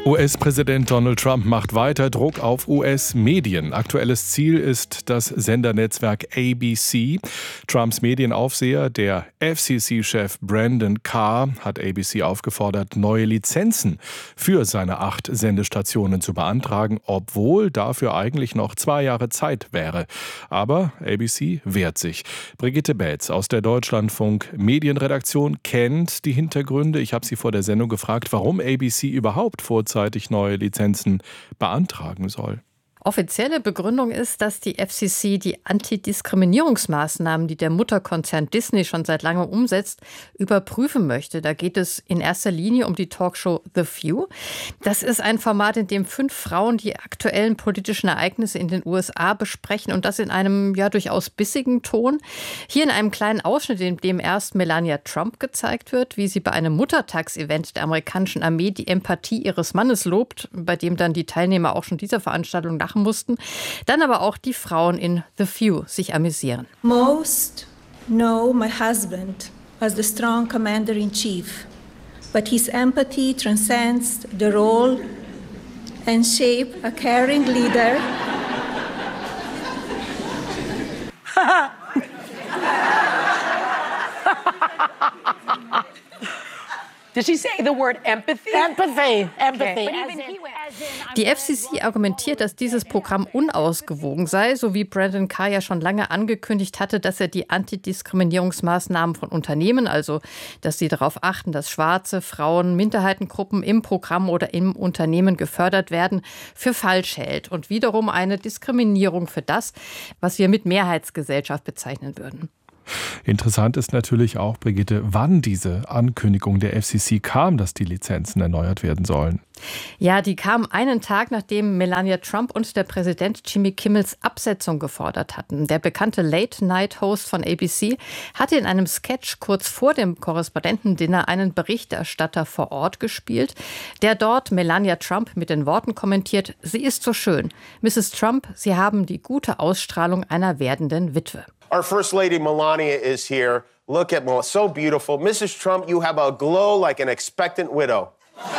US-Präsident Donald Trump macht weiter Druck auf US-Medien. Aktuelles Ziel ist das Sendernetzwerk ABC. Trumps Medienaufseher, der FCC-Chef Brandon Carr, hat ABC aufgefordert, neue Lizenzen für seine 8 Sendestationen zu beantragen, obwohl dafür eigentlich noch 2 Jahre Zeit wäre. Aber ABC wehrt sich. Brigitte Baetz aus der Deutschlandfunk Medienredaktion kennt die Hintergründe. Ich habe sie vor der Sendung gefragt, warum ABC überhaupt vorzeitig neue Lizenzen beantragen soll. Offizielle Begründung ist, dass die FCC die Antidiskriminierungsmaßnahmen, die der Mutterkonzern Disney schon seit langem umsetzt, überprüfen möchte. Da geht es in erster Linie um die Talkshow The View. Das ist ein Format, in dem 5 Frauen die aktuellen politischen Ereignisse in den USA besprechen und das in einem durchaus bissigen Ton. Hier in einem kleinen Ausschnitt, in dem erst Melania Trump gezeigt wird, wie sie bei einem Muttertagsevent der amerikanischen Armee die Empathie ihres Mannes lobt, bei dem dann die Teilnehmer auch schon dieser Veranstaltung lachen mussten. Dann aber auch die Frauen in The View sich amüsieren. Most know my husband as the strong commander-in-chief, but his empathy transcends the role and shape a caring leader. Did she say the word empathy? Empathy. Okay. Die FCC argumentiert, dass dieses Programm unausgewogen sei, so wie Brandon Carr ja schon lange angekündigt hatte, dass er die Antidiskriminierungsmaßnahmen von Unternehmen, also dass sie darauf achten, dass Schwarze, Frauen, Minderheitengruppen im Programm oder im Unternehmen gefördert werden, für falsch hält und wiederum eine Diskriminierung für das, was wir mit Mehrheitsgesellschaft bezeichnen würden. Interessant ist natürlich auch, Brigitte, wann diese Ankündigung der FCC kam, dass die Lizenzen erneuert werden sollen. Ja, die kam einen Tag, nachdem Melania Trump und der Präsident Jimmy Kimmels Absetzung gefordert hatten. Der bekannte Late-Night-Host von ABC hatte in einem Sketch kurz vor dem Korrespondentendinner einen Berichterstatter vor Ort gespielt, der dort Melania Trump mit den Worten kommentiert: Sie ist so schön. Mrs. Trump, Sie haben die gute Ausstrahlung einer werdenden Witwe. Our First Lady Melania is here. Look at Melania, so beautiful. Mrs. Trump, you have a glow like an expectant widow.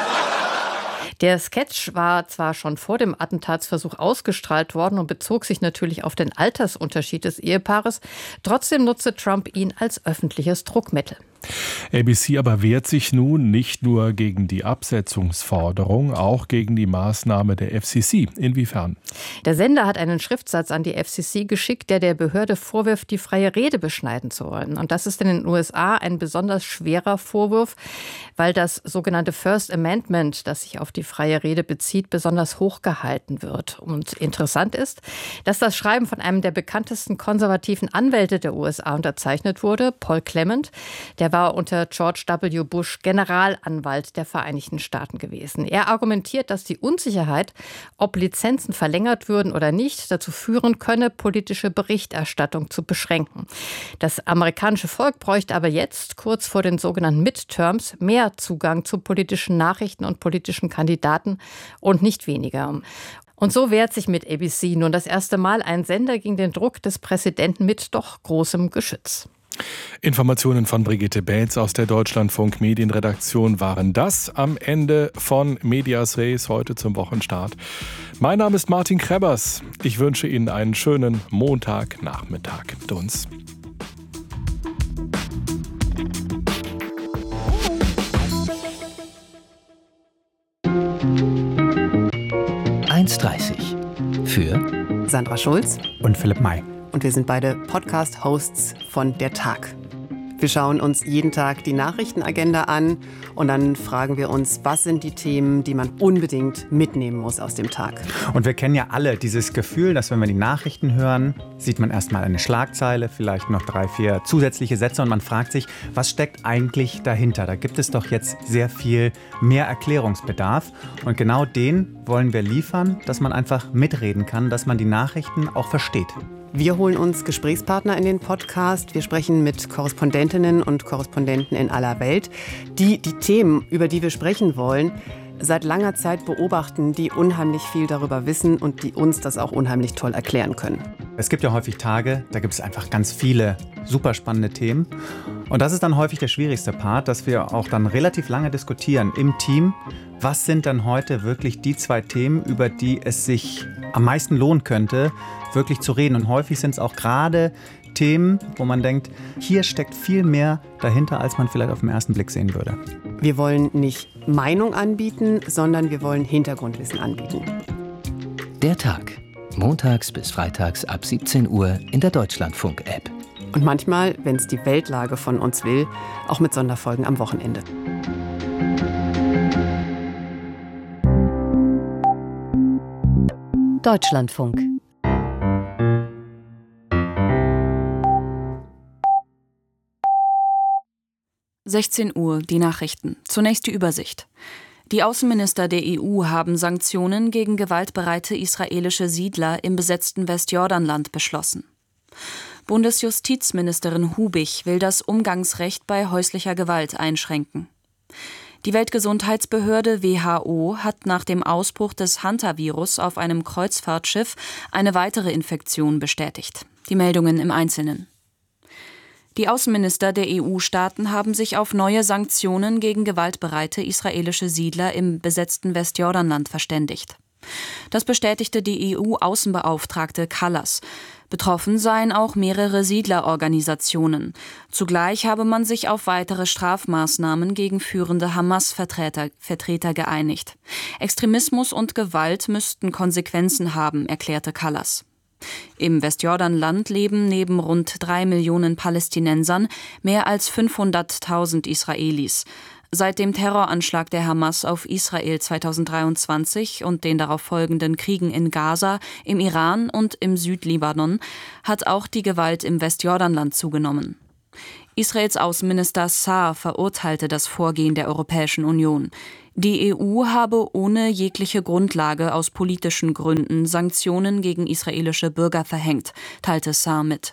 Der Sketch war zwar schon vor dem Attentatsversuch ausgestrahlt worden und bezog sich natürlich auf den Altersunterschied des Ehepaares. Trotzdem nutzte Trump ihn als öffentliches Druckmittel. ABC aber wehrt sich nun nicht nur gegen die Absetzungsforderung, auch gegen die Maßnahme der FCC. Inwiefern? Der Sender hat einen Schriftsatz an die FCC geschickt, der Behörde vorwirft, die freie Rede beschneiden zu wollen. Und das ist in den USA ein besonders schwerer Vorwurf, weil das sogenannte First Amendment, das sich auf die freie Rede bezieht, besonders hoch gehalten wird. Und interessant ist, dass das Schreiben von einem der bekanntesten konservativen Anwälte der USA unterzeichnet wurde, Paul Clement. Der war unter George W. Bush Generalanwalt der Vereinigten Staaten gewesen. Er argumentiert, dass die Unsicherheit, ob Lizenzen verlängert würden oder nicht, dazu führen könne, politische Berichterstattung zu beschränken. Das amerikanische Volk bräuchte aber jetzt, kurz vor den sogenannten Midterms, mehr Zugang zu politischen Nachrichten und politischen Kandidaten und nicht weniger. Und so wehrt sich mit ABC nun das erste Mal ein Sender gegen den Druck des Präsidenten mit doch großem Geschütz. Informationen von Brigitte Baetz aus der Deutschlandfunk Medienredaktion waren das am Ende von Medias Res heute zum Wochenstart. Mein Name ist Martin Krebbers. Ich wünsche Ihnen einen schönen Montagnachmittag mit uns. Für Sandra Schulz und Philipp May. und wir sind beide Podcast-Hosts von Der Tag. Wir schauen uns jeden Tag die Nachrichtenagenda an und dann fragen wir uns, was sind die Themen, die man unbedingt mitnehmen muss aus dem Tag. Und wir kennen ja alle dieses Gefühl, dass wenn wir die Nachrichten hören, sieht man erstmal eine Schlagzeile, vielleicht noch 3, 4 zusätzliche Sätze und man fragt sich, was steckt eigentlich dahinter? Da gibt es doch jetzt sehr viel mehr Erklärungsbedarf und genau den wollen wir liefern, dass man einfach mitreden kann, dass man die Nachrichten auch versteht. Wir holen uns Gesprächspartner in den Podcast. Wir sprechen mit Korrespondentinnen und Korrespondenten in aller Welt, die Themen, über die wir sprechen wollen, seit langer Zeit beobachten, die unheimlich viel darüber wissen und die uns das auch unheimlich toll erklären können. Es gibt ja häufig Tage, da gibt es einfach ganz viele super spannende Themen. Und das ist dann häufig der schwierigste Part, dass wir auch dann relativ lange diskutieren im Team. Was sind dann heute wirklich die 2 Themen, über die es sich am meisten lohnen könnte, wirklich zu reden? Und häufig sind es auch gerade Themen, wo man denkt, hier steckt viel mehr dahinter, als man vielleicht auf den ersten Blick sehen würde. Wir wollen nicht Meinung anbieten, sondern wir wollen Hintergrundwissen anbieten. Der Tag. Montags bis freitags ab 17 Uhr in der Deutschlandfunk-App. Und manchmal, wenn es die Weltlage von uns will, auch mit Sonderfolgen am Wochenende. Deutschlandfunk. Uhr, die Nachrichten. Zunächst die Übersicht. Die Außenminister der EU haben Sanktionen gegen gewaltbereite israelische Siedler im besetzten Westjordanland beschlossen. Bundesjustizministerin Hubich will das Umgangsrecht bei häuslicher Gewalt einschränken. Die Weltgesundheitsbehörde WHO hat nach dem Ausbruch des Hantavirus auf einem Kreuzfahrtschiff eine weitere Infektion bestätigt. Die Meldungen im Einzelnen. Die Außenminister der EU-Staaten haben sich auf neue Sanktionen gegen gewaltbereite israelische Siedler im besetzten Westjordanland verständigt. Das bestätigte die EU-Außenbeauftragte Kallas. Betroffen seien auch mehrere Siedlerorganisationen. Zugleich habe man sich auf weitere Strafmaßnahmen gegen führende Hamas-Vertreter geeinigt. Extremismus und Gewalt müssten Konsequenzen haben, erklärte Kallas. Im Westjordanland leben neben rund 3 Millionen Palästinensern mehr als 500.000 Israelis. Seit dem Terroranschlag der Hamas auf Israel 2023 und den darauf folgenden Kriegen in Gaza, im Iran und im Südlibanon hat auch die Gewalt im Westjordanland zugenommen. Israels Außenminister Saar verurteilte das Vorgehen der Europäischen Union. Die EU habe ohne jegliche Grundlage aus politischen Gründen Sanktionen gegen israelische Bürger verhängt, teilte Saar mit.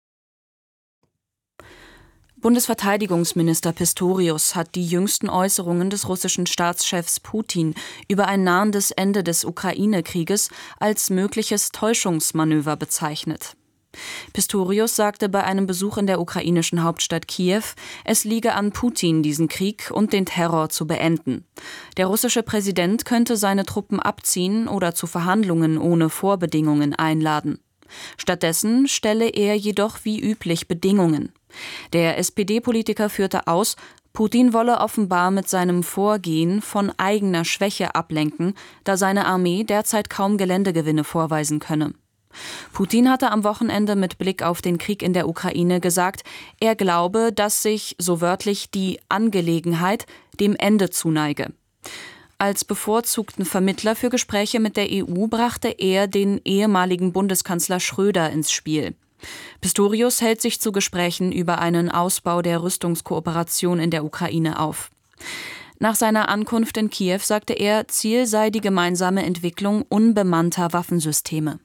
Bundesverteidigungsminister Pistorius hat die jüngsten Äußerungen des russischen Staatschefs Putin über ein nahendes Ende des Ukraine-Krieges als mögliches Täuschungsmanöver bezeichnet. Pistorius sagte bei einem Besuch in der ukrainischen Hauptstadt Kiew, es liege an Putin, diesen Krieg und den Terror zu beenden. Der russische Präsident könnte seine Truppen abziehen oder zu Verhandlungen ohne Vorbedingungen einladen. Stattdessen stelle er jedoch wie üblich Bedingungen. Der SPD-Politiker führte aus, Putin wolle offenbar mit seinem Vorgehen von eigener Schwäche ablenken, da seine Armee derzeit kaum Geländegewinne vorweisen könne. Putin hatte am Wochenende mit Blick auf den Krieg in der Ukraine gesagt, er glaube, dass sich, so wörtlich, die Angelegenheit dem Ende zuneige. Als bevorzugten Vermittler für Gespräche mit der EU brachte er den ehemaligen Bundeskanzler Schröder ins Spiel. Pistorius hält sich zu Gesprächen über einen Ausbau der Rüstungskooperation in der Ukraine auf. Nach seiner Ankunft in Kiew sagte er, Ziel sei die gemeinsame Entwicklung unbemannter Waffensysteme.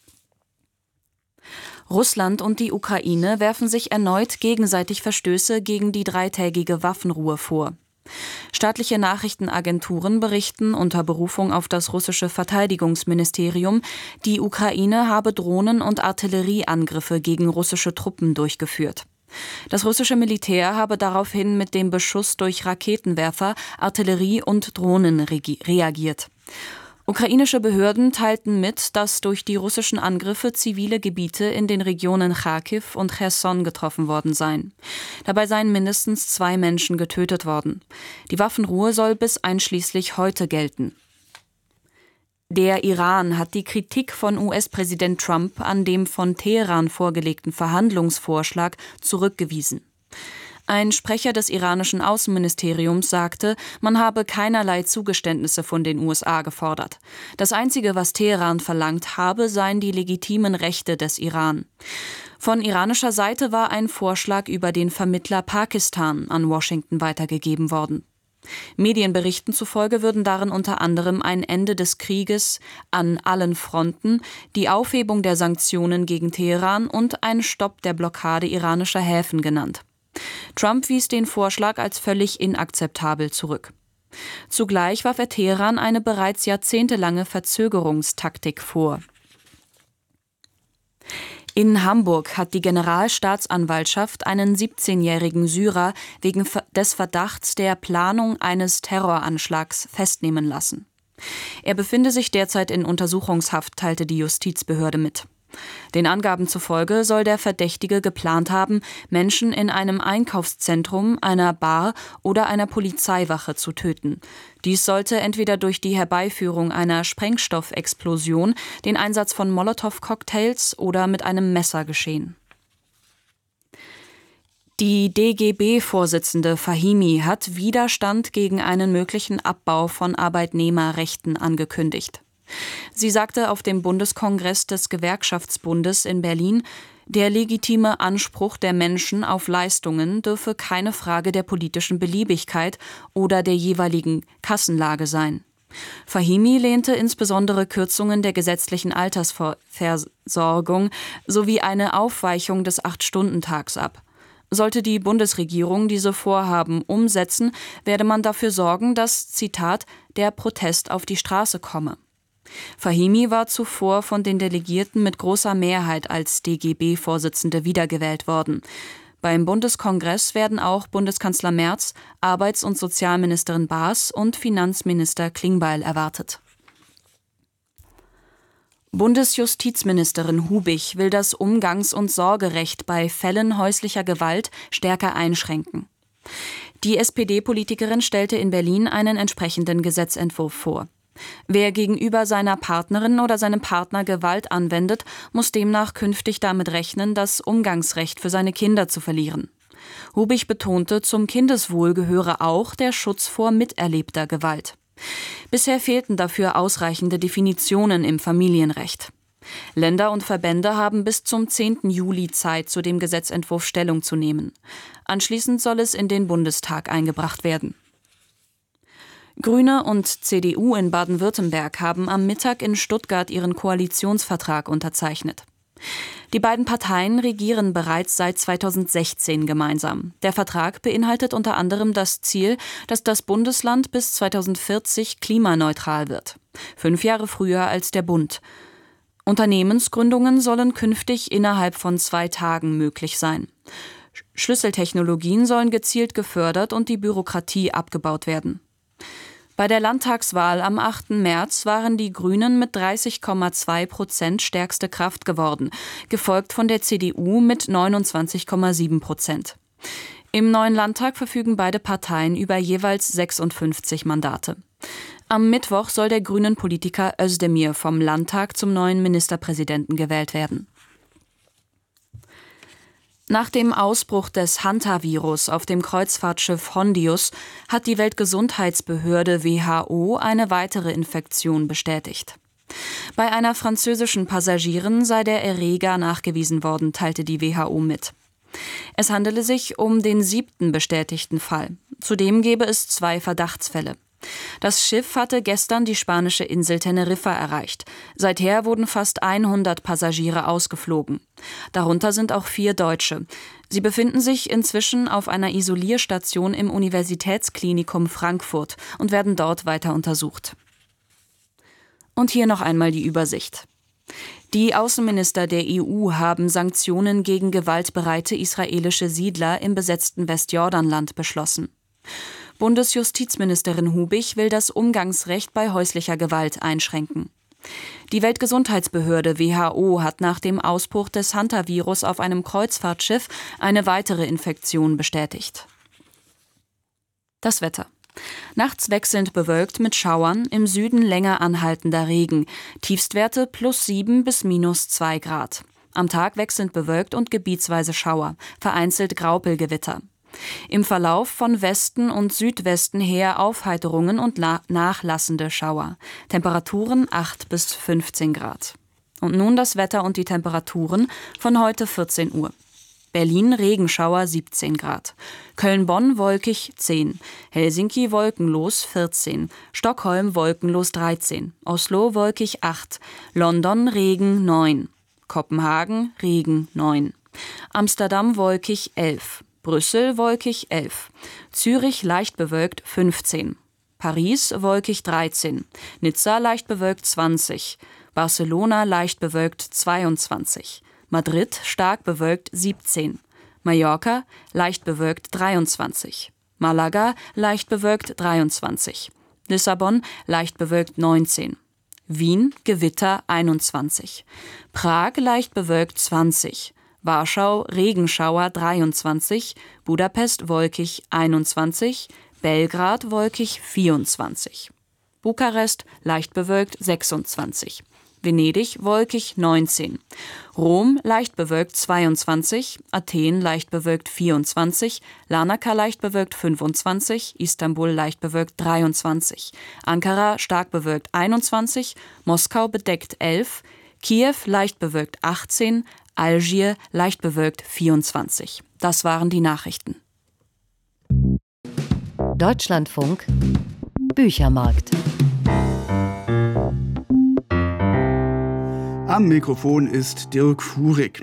Russland und die Ukraine werfen sich erneut gegenseitig Verstöße gegen die 3-tägige Waffenruhe vor. Staatliche Nachrichtenagenturen berichten unter Berufung auf das russische Verteidigungsministerium, die Ukraine habe Drohnen- und Artillerieangriffe gegen russische Truppen durchgeführt. Das russische Militär habe daraufhin mit dem Beschuss durch Raketenwerfer, Artillerie und Drohnen reagiert. Ukrainische Behörden teilten mit, dass durch die russischen Angriffe zivile Gebiete in den Regionen Charkiw und Cherson getroffen worden seien. Dabei seien mindestens 2 Menschen getötet worden. Die Waffenruhe soll bis einschließlich heute gelten. Der Iran hat die Kritik von US-Präsident Trump an dem von Teheran vorgelegten Verhandlungsvorschlag zurückgewiesen. Ein Sprecher des iranischen Außenministeriums sagte, man habe keinerlei Zugeständnisse von den USA gefordert. Das Einzige, was Teheran verlangt habe, seien die legitimen Rechte des Iran. Von iranischer Seite war ein Vorschlag über den Vermittler Pakistan an Washington weitergegeben worden. Medienberichten zufolge würden darin unter anderem ein Ende des Krieges an allen Fronten, die Aufhebung der Sanktionen gegen Teheran und ein Stopp der Blockade iranischer Häfen genannt. Trump wies den Vorschlag als völlig inakzeptabel zurück. Zugleich warf er Teheran eine bereits jahrzehntelange Verzögerungstaktik vor. In Hamburg hat die Generalstaatsanwaltschaft einen 17-jährigen Syrer wegen des Verdachts der Planung eines Terroranschlags festnehmen lassen. Er befinde sich derzeit in Untersuchungshaft, teilte die Justizbehörde mit. Den Angaben zufolge soll der Verdächtige geplant haben, Menschen in einem Einkaufszentrum, einer Bar oder einer Polizeiwache zu töten. Dies sollte entweder durch die Herbeiführung einer Sprengstoffexplosion, den Einsatz von Molotow-Cocktails oder mit einem Messer geschehen. Die DGB-Vorsitzende Fahimi hat Widerstand gegen einen möglichen Abbau von Arbeitnehmerrechten angekündigt. Sie sagte auf dem Bundeskongress des Gewerkschaftsbundes in Berlin, der legitime Anspruch der Menschen auf Leistungen dürfe keine Frage der politischen Beliebigkeit oder der jeweiligen Kassenlage sein. Fahimi lehnte insbesondere Kürzungen der gesetzlichen Altersversorgung sowie eine Aufweichung des 8-Stunden-Tags ab. Sollte die Bundesregierung diese Vorhaben umsetzen, werde man dafür sorgen, dass, Zitat, der Protest auf die Straße komme. Fahimi war zuvor von den Delegierten mit großer Mehrheit als DGB-Vorsitzende wiedergewählt worden. Beim Bundeskongress werden auch Bundeskanzler Merz, Arbeits- und Sozialministerin Baas und Finanzminister Klingbeil erwartet. Bundesjustizministerin Hubig will das Umgangs- und Sorgerecht bei Fällen häuslicher Gewalt stärker einschränken. Die SPD-Politikerin stellte in Berlin einen entsprechenden Gesetzentwurf vor. Wer gegenüber seiner Partnerin oder seinem Partner Gewalt anwendet, muss demnach künftig damit rechnen, das Umgangsrecht für seine Kinder zu verlieren. Hubig betonte, zum Kindeswohl gehöre auch der Schutz vor miterlebter Gewalt. Bisher fehlten dafür ausreichende Definitionen im Familienrecht. Länder und Verbände haben bis zum 10. Juli Zeit, zu dem Gesetzentwurf Stellung zu nehmen. Anschließend soll es in den Bundestag eingebracht werden. Grüne und CDU in Baden-Württemberg haben am Mittag in Stuttgart ihren Koalitionsvertrag unterzeichnet. Die beiden Parteien regieren bereits seit 2016 gemeinsam. Der Vertrag beinhaltet unter anderem das Ziel, dass das Bundesland bis 2040 klimaneutral wird. 5 Jahre früher als der Bund. Unternehmensgründungen sollen künftig innerhalb von 2 Tagen möglich sein. Schlüsseltechnologien sollen gezielt gefördert und die Bürokratie abgebaut werden. Bei der Landtagswahl am 8. März waren die Grünen mit 30,2% stärkste Kraft geworden, gefolgt von der CDU mit 29,7%. Im neuen Landtag verfügen beide Parteien über jeweils 56 Mandate. Am Mittwoch soll der grünen Politiker Özdemir vom Landtag zum neuen Ministerpräsidenten gewählt werden. Nach dem Ausbruch des Hantavirus auf dem Kreuzfahrtschiff Hondius hat die Weltgesundheitsbehörde WHO eine weitere Infektion bestätigt. Bei einer französischen Passagierin sei der Erreger nachgewiesen worden, teilte die WHO mit. Es handele sich um den 7. bestätigten Fall. Zudem gebe es 2 Verdachtsfälle. Das Schiff hatte gestern die spanische Insel Teneriffa erreicht. Seither wurden fast 100 Passagiere ausgeflogen. Darunter sind auch 4 Deutsche. Sie befinden sich inzwischen auf einer Isolierstation im Universitätsklinikum Frankfurt und werden dort weiter untersucht. Und hier noch einmal die Übersicht. Die Außenminister der EU haben Sanktionen gegen gewaltbereite israelische Siedler im besetzten Westjordanland beschlossen. Bundesjustizministerin Hubig will das Umgangsrecht bei häuslicher Gewalt einschränken. Die Weltgesundheitsbehörde WHO hat nach dem Ausbruch des Hantavirus auf einem Kreuzfahrtschiff eine weitere Infektion bestätigt. Das Wetter. Nachts wechselnd bewölkt mit Schauern, im Süden länger anhaltender Regen. Tiefstwerte +7 bis -2 Grad. Am Tag wechselnd bewölkt und gebietsweise Schauer, vereinzelt Graupelgewitter. Im Verlauf von Westen und Südwesten her Aufheiterungen und nachlassende Schauer. Temperaturen 8 bis 15 Grad. Und nun das Wetter und die Temperaturen von heute 14 Uhr. Berlin Regenschauer 17 Grad. Köln-Bonn wolkig 10. Helsinki wolkenlos 14. Stockholm wolkenlos 13. Oslo wolkig 8. London Regen 9. Kopenhagen Regen 9. Amsterdam wolkig 11. Brüssel wolkig 11, Zürich leicht bewölkt 15, Paris wolkig 13, Nizza leicht bewölkt 20, Barcelona leicht bewölkt 22, Madrid stark bewölkt 17, Mallorca leicht bewölkt 23, Malaga leicht bewölkt 23, Lissabon leicht bewölkt 19, Wien Gewitter 21, Prag leicht bewölkt 20, Warschau Regenschauer 23, Budapest wolkig 21, Belgrad wolkig 24, Bukarest leicht bewölkt 26, Venedig wolkig 19, Rom leicht bewölkt 22, Athen leicht bewölkt 24, Larnaca leicht bewölkt 25, Istanbul leicht bewölkt 23, Ankara stark bewölkt 21, Moskau bedeckt 11, Kiew leicht bewölkt 18, Algier leicht bewölkt 24. Das waren die Nachrichten. Deutschlandfunk Büchermarkt. Am Mikrofon ist Dirk Furig.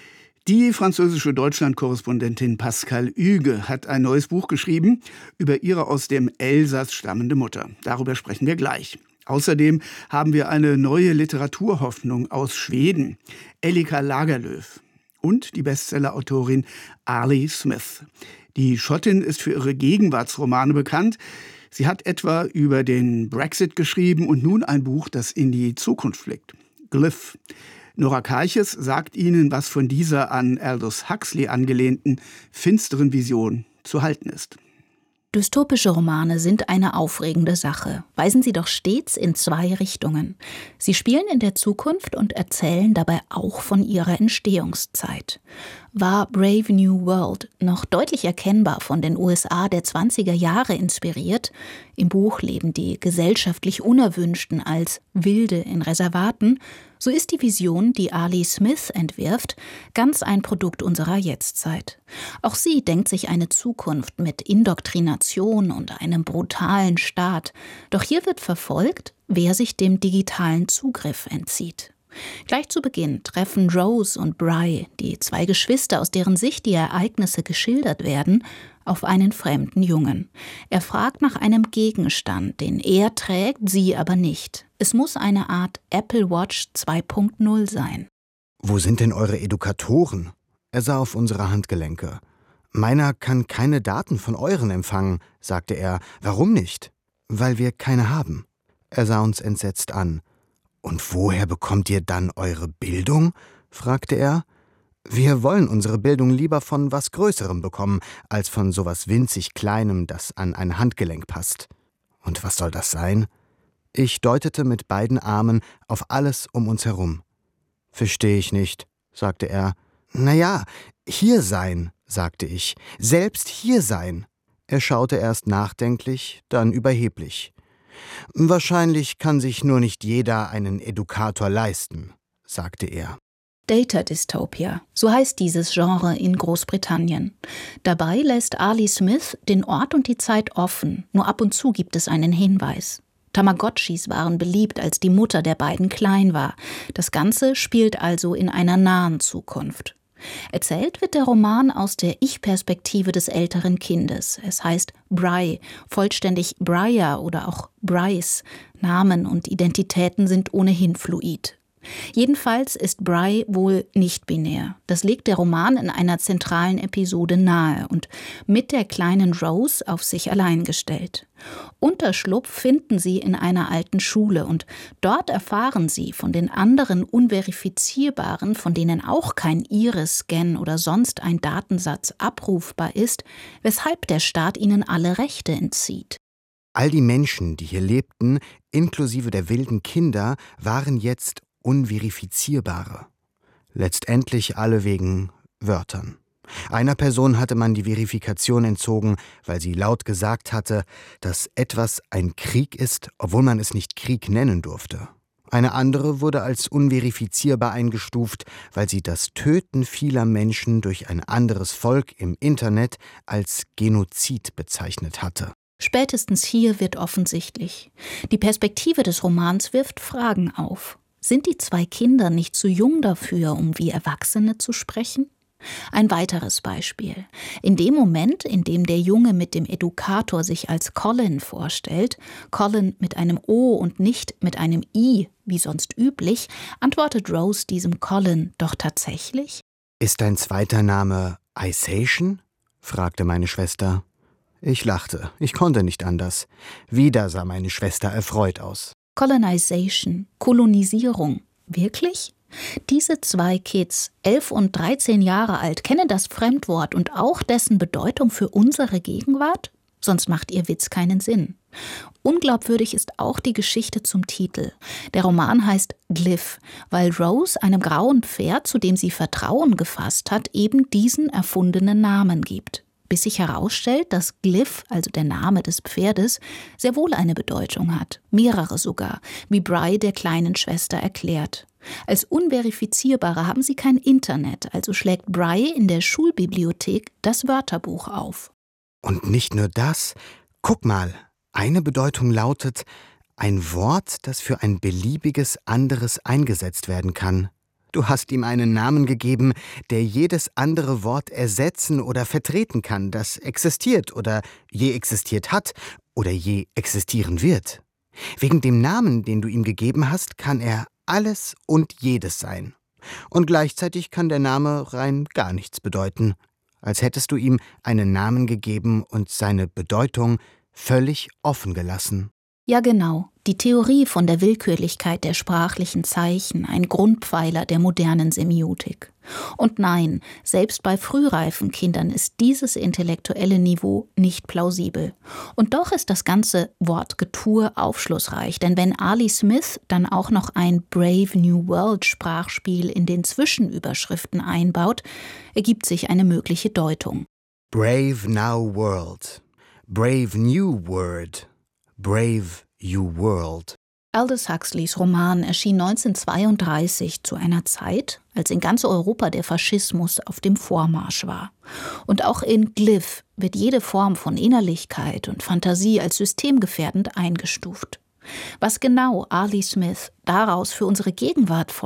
Die französische Deutschland-Korrespondentin Pascale Hugues hat ein neues Buch geschrieben über ihre aus dem Elsass stammende Mutter. Darüber sprechen wir gleich. Außerdem haben wir eine neue Literaturhoffnung aus Schweden, Elika Lagerlöf, und die Bestsellerautorin Ali Smith. Die Schottin ist für ihre Gegenwartsromane bekannt. Sie hat etwa über den Brexit geschrieben und nun ein Buch, das in die Zukunft blickt. Glyph. Nora Karches sagt Ihnen, was von dieser an Aldous Huxley angelehnten finsteren Vision zu halten ist. Dystopische Romane sind eine aufregende Sache, weisen sie doch stets in zwei Richtungen. Sie spielen in der Zukunft und erzählen dabei auch von ihrer Entstehungszeit. War Brave New World noch deutlich erkennbar von den USA der 20er Jahre inspiriert? Im Buch leben die gesellschaftlich Unerwünschten als Wilde in Reservaten. So ist die Vision, die Ali Smith entwirft, ganz ein Produkt unserer Jetztzeit. Auch sie denkt sich eine Zukunft mit Indoktrination und einem brutalen Staat. Doch hier wird verfolgt, wer sich dem digitalen Zugriff entzieht. Gleich zu Beginn treffen Rose und Bry, die zwei Geschwister, aus deren Sicht die Ereignisse geschildert werden, auf einen fremden Jungen. Er fragt nach einem Gegenstand, den er trägt, sie aber nicht. Es muss eine Art Apple Watch 2.0 sein. Wo sind denn eure Edukatoren? Er sah auf unsere Handgelenke. Meiner kann keine Daten von euren empfangen, sagte er. Warum nicht? Weil wir keine haben. Er sah uns entsetzt an. Und woher bekommt ihr dann eure Bildung? Fragte er. Wir wollen unsere Bildung lieber von was Größerem bekommen, als von sowas winzig Kleinem, das an ein Handgelenk passt. Und was soll das sein? Ich deutete mit beiden Armen auf alles um uns herum. Verstehe ich nicht, sagte er. Naja, hier sein, sagte ich. Selbst hier sein. Er schaute erst nachdenklich, dann überheblich. Wahrscheinlich kann sich nur nicht jeder einen Edukator leisten, sagte er. Data Dystopia, so heißt dieses Genre in Großbritannien. Dabei lässt Ali Smith den Ort und die Zeit offen, nur ab und zu gibt es einen Hinweis. Tamagotchis waren beliebt, als die Mutter der beiden klein war. Das Ganze spielt also in einer nahen Zukunft. Erzählt wird der Roman aus der Ich-Perspektive des älteren Kindes. Es heißt Bry, vollständig Briar oder auch Bryce. Namen und Identitäten sind ohnehin fluid. Jedenfalls ist Bry wohl nicht binär. Das legt der Roman in einer zentralen Episode nahe und mit der kleinen Rose auf sich allein gestellt. Unterschlupf finden sie in einer alten Schule und dort erfahren sie von den anderen Unverifizierbaren, von denen auch kein Iris-Scan oder sonst ein Datensatz abrufbar ist, weshalb der Staat ihnen alle Rechte entzieht. All die Menschen, die hier lebten, inklusive der wilden Kinder, waren jetzt Unverifizierbare. Letztendlich alle wegen Wörtern. Einer Person hatte man die Verifikation entzogen, weil sie laut gesagt hatte, dass etwas ein Krieg ist, obwohl man es nicht Krieg nennen durfte. Eine andere wurde als unverifizierbar eingestuft, weil sie das Töten vieler Menschen durch ein anderes Volk im Internet als Genozid bezeichnet hatte. Spätestens hier wird offensichtlich: Die Perspektive des Romans wirft Fragen auf. Sind die zwei Kinder nicht zu jung dafür, um wie Erwachsene zu sprechen? Ein weiteres Beispiel. In dem Moment, in dem der Junge mit dem Edukator sich als Colin vorstellt, Colin mit einem O und nicht mit einem I, wie sonst üblich, antwortet Rose diesem Colin doch tatsächlich: »Ist dein zweiter Name Isation?« fragte meine Schwester. Ich lachte, ich konnte nicht anders. Wieder sah meine Schwester erfreut aus. Colonization, Kolonisierung. Wirklich? Diese zwei Kids, 11 und 13 Jahre alt, kennen das Fremdwort und auch dessen Bedeutung für unsere Gegenwart? Sonst macht ihr Witz keinen Sinn. Unglaubwürdig ist auch die Geschichte zum Titel. Der Roman heißt Glyph, weil Rose einem grauen Pferd, zu dem sie Vertrauen gefasst hat, eben diesen erfundenen Namen gibt. Bis sich herausstellt, dass Glyph, also der Name des Pferdes, sehr wohl eine Bedeutung hat. Mehrere sogar, wie Bry der kleinen Schwester erklärt. Als Unverifizierbare haben sie kein Internet, also schlägt Bry in der Schulbibliothek das Wörterbuch auf. Und nicht nur das. Guck mal, eine Bedeutung lautet: ein Wort, das für ein beliebiges anderes eingesetzt werden kann. Du hast ihm einen Namen gegeben, der jedes andere Wort ersetzen oder vertreten kann, das existiert oder je existiert hat oder je existieren wird. Wegen dem Namen, den du ihm gegeben hast, kann er alles und jedes sein. Und gleichzeitig kann der Name rein gar nichts bedeuten, als hättest du ihm einen Namen gegeben und seine Bedeutung völlig offen gelassen. Ja genau, die Theorie von der Willkürlichkeit der sprachlichen Zeichen, ein Grundpfeiler der modernen Semiotik. Und nein, selbst bei frühreifen Kindern ist dieses intellektuelle Niveau nicht plausibel. Und doch ist das ganze Wortgetue aufschlussreich, denn wenn Ali Smith dann auch noch ein Brave New World Sprachspiel in den Zwischenüberschriften einbaut, ergibt sich eine mögliche Deutung. Brave Now World, Brave New Word, Brave You World. Aldous Huxleys Roman erschien 1932 zu einer Zeit, als in ganz Europa der Faschismus auf dem Vormarsch war. Und auch in Glyph wird jede Form von Innerlichkeit und Fantasie als systemgefährdend eingestuft. Was genau Ali Smith daraus für unsere Gegenwart